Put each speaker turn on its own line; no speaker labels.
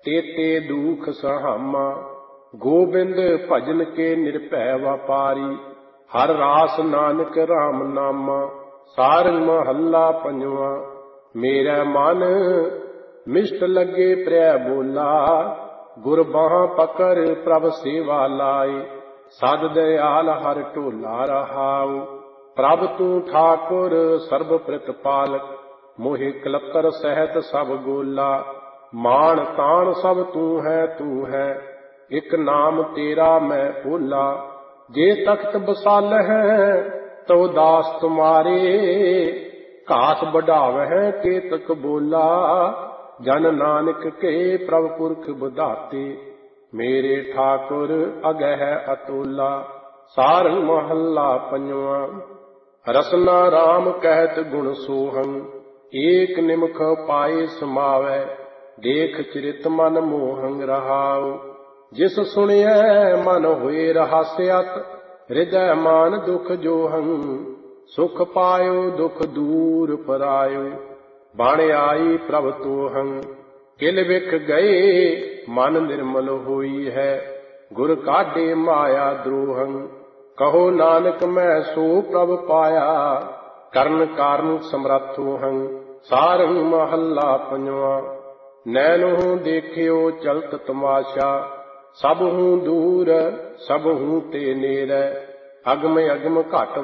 तेते दुख सहामा। गोबिंद भजन के निर्भय व्यापारी, हर रास नानक राम नामा। सारंग महला पंजवा। मेरा मन मिष्ट लगे प्रिय बोला, गुर बाह पकड़ प्रभ सेवा लाए। सद दयाल हर ढोला रहाऊ, प्रभ तू ठाकुर सर्ब प्रतिपालक। मोहि कलतर सहत सब गोला, मान तान सब तू है, एक नाम तेरा मैं भोला। जे तख्त बसाल है तो दास तुम्हारे, घास बढ़ावह केतक बोला। जन नानक के प्रभ पुरख बधाते, मेरे ठाकुर अगह अतुला। सारंग महला पंजवा। रसना राम कहत गुण सोहं, एक निमख पाए समावै। देख चरित मन मोहं रहाऊ, जिस सुनिय मन हुए रहस्यत। हृदय मान दुख जोहं, सुख पायो दुख दूर परायो। बण आई प्रभ तोहं, किल बिख गए मन निर्मल होई है। गुर काढे माया द्रोहं, कहो नानक मैं सो प्रभ पाया। करन कारण समरथो हं। सारंग महला पंजवा। नैनों देखियो चलत तमाशा, सबहूँ दूर सबहूँ ते नेरै। अगम अगम घट